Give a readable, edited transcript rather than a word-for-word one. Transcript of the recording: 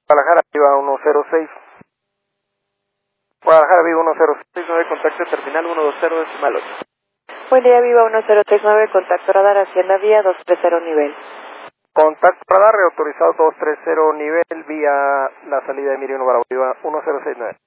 Guadalajara, Viva 106. Guadalajara, Viva 1069, contacto terminal 120 8. Buen día, Viva 1039, contacto radar Hacienda Vía 230 nivel. Contacto radar, reautorizado 230 nivel, vía la salida de Miriam Bravo, Viva 1069.